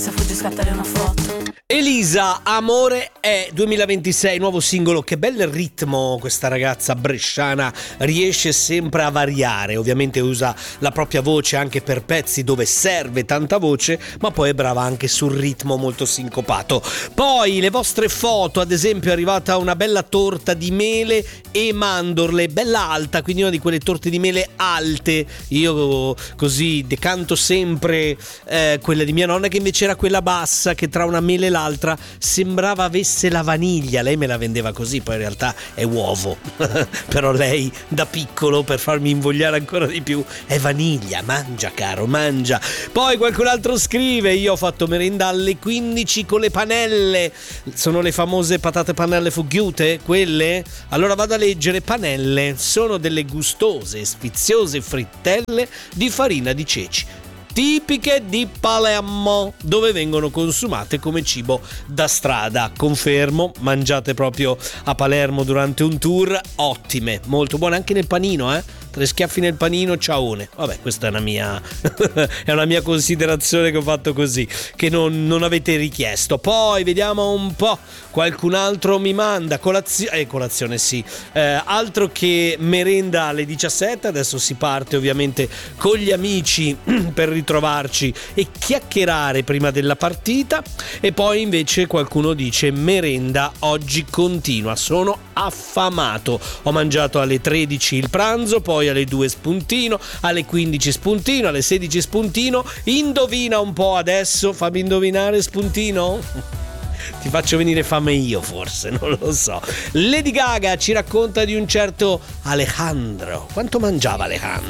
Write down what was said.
se fuggi scattare una foto. Elisa, Amore è 2026, nuovo singolo. Che bel ritmo questa ragazza bresciana, riesce sempre a variare. Ovviamente usa la propria voce anche per pezzi dove serve tanta voce, ma poi è brava anche sul ritmo molto sincopato. Poi le vostre foto, ad esempio è arrivata una bella torta di mele e mandorle, bella alta, quindi una di quelle torte di mele alte. Io così decanto sempre quella di mia nonna, che invece era quella bassa, che tra una mele e l'altra sembrava avesse la vaniglia. Lei me la vendeva così, poi in realtà è uovo però lei da piccolo, per farmi invogliare ancora di più, è vaniglia. Mangia caro, mangia. Poi qualcun altro scrive: io ho fatto merenda alle 15 con le panelle. Sono le famose patate panelle fuggiute quelle? Allora vado a leggere. Panelle sono delle gustose e sfiziose frittelle di farina di ceci, tipiche di Palermo, dove vengono consumate come cibo da strada. Confermo, mangiate proprio a Palermo durante un tour, ottime, molto buone, anche nel panino, 3 schiaffi nel panino, ciaone. Vabbè, questa è una mia è una mia considerazione che ho fatto così, che non avete richiesto. Poi vediamo un po', qualcun altro mi manda colazione sì, altro che merenda alle 17. Adesso si parte ovviamente con gli amici per ritrovarci e chiacchierare prima della partita. E poi invece qualcuno dice: merenda oggi continua, sono affamato, ho mangiato alle 13 il pranzo, poi alle 2 spuntino, alle 15 spuntino, alle 16 spuntino. Indovina un po' adesso, fammi indovinare, spuntino? Ti faccio venire fame io, forse, non lo so. Lady Gaga ci racconta di un certo Alejandro. Quanto mangiava Alejandro?